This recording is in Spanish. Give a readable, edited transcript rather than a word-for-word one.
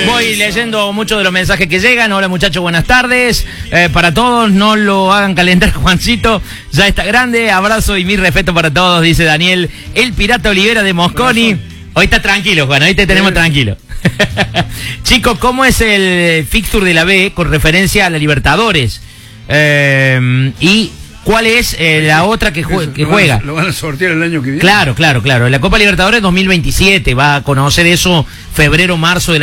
Voy leyendo muchos de los mensajes que llegan. Hola muchachos, buenas tardes. Para todos, no lo hagan calentar, Juancito. Ya está grande. Abrazo y mi respeto para todos, dice Daniel, el Pirata Olivera de Mosconi. Hoy está tranquilo, Juan, hoy te tenemos tranquilo. Chicos, ¿cómo es el fixture de la B con referencia a la Libertadores? Y ¿cuál es la otra que juega? Lo van a sortear el año que viene. Claro. La Copa Libertadores 2027 va a conocer eso febrero, marzo del